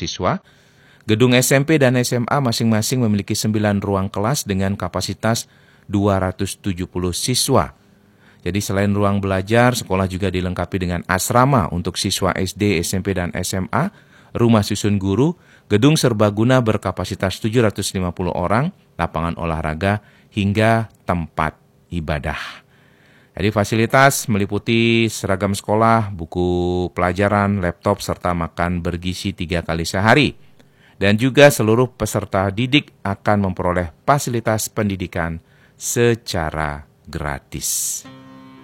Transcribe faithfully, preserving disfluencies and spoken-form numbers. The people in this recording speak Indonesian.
siswa. Gedung S M P dan S M A masing-masing memiliki sembilan ruang kelas dengan kapasitas dua ratus tujuh puluh siswa. Jadi selain ruang belajar, sekolah juga dilengkapi dengan asrama untuk siswa S D, S M P, dan S M A, rumah susun guru, gedung serbaguna berkapasitas tujuh ratus lima puluh orang, lapangan olahraga, hingga tempat ibadah. Jadi fasilitas meliputi seragam sekolah, buku pelajaran, laptop, serta makan bergizi tiga kali sehari. Dan juga seluruh peserta didik akan memperoleh fasilitas pendidikan secara gratis.